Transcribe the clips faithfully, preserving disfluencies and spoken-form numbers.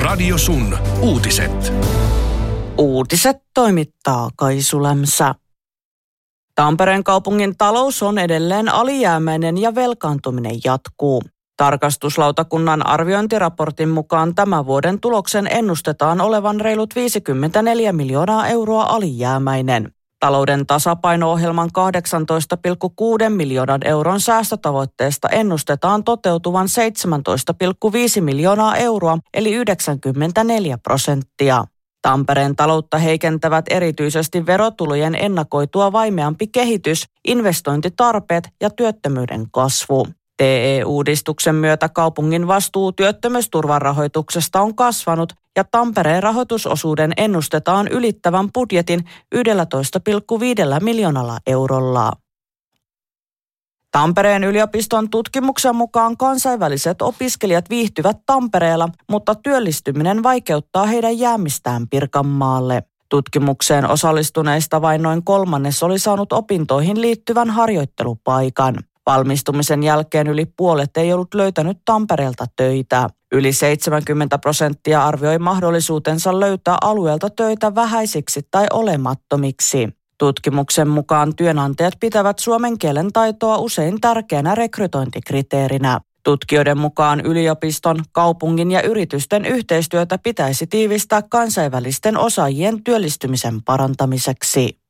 Radio Sun uutiset. Uutiset toimittaa Kaisu Lämsä. Tampereen kaupungin talous on edelleen alijäämäinen ja velkaantuminen jatkuu. Tarkastuslautakunnan arviointiraportin mukaan tämän vuoden tuloksen ennustetaan olevan reilut viisikymmentäneljä miljoonaa euroa alijäämäinen. Talouden tasapaino-ohjelman kahdeksantoista pilkku kuusi miljoonan euron säästötavoitteesta ennustetaan toteutuvan seitsemäntoista pilkku viisi miljoonaa euroa eli yhdeksänkymmentäneljä prosenttia. Tampereen taloutta heikentävät erityisesti verotulojen ennakoitua vaimeampi kehitys, investointitarpeet ja työttömyyden kasvu. T E-uudistuksen myötä kaupungin vastuu työttömyysturvan rahoituksesta on kasvanut ja Tampereen rahoitusosuuden ennustetaan ylittävän budjetin yksitoista pilkku viisi miljoonalla eurolla. Tampereen yliopiston tutkimuksen mukaan kansainväliset opiskelijat viihtyvät Tampereella, mutta työllistyminen vaikeuttaa heidän jäämistään Pirkanmaalle. Tutkimukseen osallistuneista vain noin kolmannes oli saanut opintoihin liittyvän harjoittelupaikan. Valmistumisen jälkeen yli puolet ei ollut löytänyt Tampereelta töitä. Yli seitsemänkymmentä prosenttia arvioi mahdollisuutensa löytää alueelta töitä vähäisiksi tai olemattomiksi. Tutkimuksen mukaan työnantajat pitävät suomen kielen taitoa usein tärkeänä rekrytointikriteerinä. Tutkijoiden mukaan yliopiston, kaupungin ja yritysten yhteistyötä pitäisi tiivistää kansainvälisten osaajien työllistymisen parantamiseksi.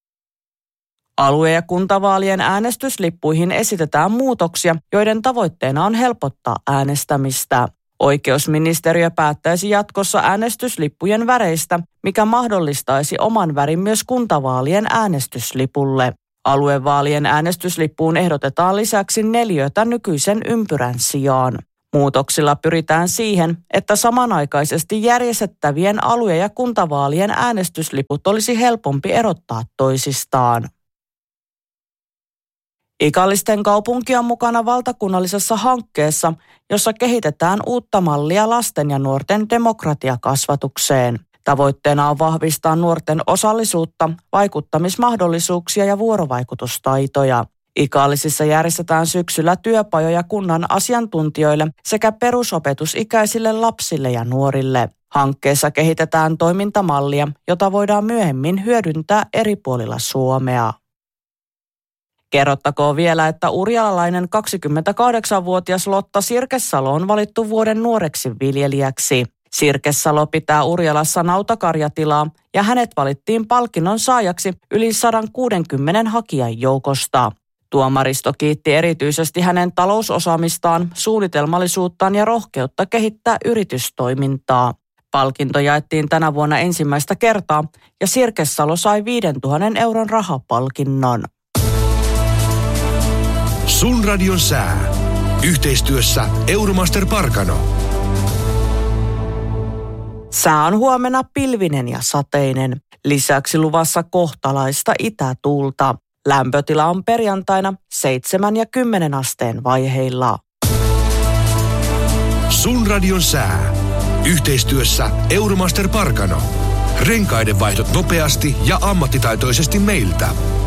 Alue- ja kuntavaalien äänestyslippuihin esitetään muutoksia, joiden tavoitteena on helpottaa äänestämistä. Oikeusministeriö päättäisi jatkossa äänestyslippujen väreistä, mikä mahdollistaisi oman värin myös kuntavaalien äänestyslipulle. Aluevaalien äänestyslippuun ehdotetaan lisäksi neliötä nykyisen ympyrän sijaan. Muutoksilla pyritään siihen, että samanaikaisesti järjestettävien alue- ja kuntavaalien äänestysliput olisi helpompi erottaa toisistaan. Ikallisten kaupunki on mukana valtakunnallisessa hankkeessa, jossa kehitetään uutta mallia lasten ja nuorten demokratiakasvatukseen. Tavoitteena on vahvistaa nuorten osallisuutta, vaikuttamismahdollisuuksia ja vuorovaikutustaitoja. Ikallisissa järjestetään syksyllä työpajoja kunnan asiantuntijoille sekä perusopetusikäisille lapsille ja nuorille. Hankkeessa kehitetään toimintamallia, jota voidaan myöhemmin hyödyntää eri puolilla Suomea. Kerrottakoon vielä, että urjalalainen kaksikymmentäkahdeksanvuotias Lotta Sirkesalo on valittu vuoden nuoreksi viljelijäksi. Sirkesalo pitää Urjalassa nautakarjatilaa ja hänet valittiin palkinnon saajaksi yli sata kuusikymmentä hakijan joukosta. Tuomaristo kiitti erityisesti hänen talousosaamistaan, suunnitelmallisuuttaan ja rohkeutta kehittää yritystoimintaa. Palkinto jaettiin tänä vuonna ensimmäistä kertaa ja Sirkesalo sai viisituhatta euron rahapalkinnon. Sun radion sää. Yhteistyössä Euromaster Parkano. Sää on huomenna pilvinen ja sateinen. Lisäksi luvassa kohtalaista itätuulta. Lämpötila on perjantaina seitsemän ja kymmenen asteen vaiheilla. Sun radion sää. Yhteistyössä Euromaster Parkano. Renkaiden vaihdot nopeasti ja ammattitaitoisesti meiltä.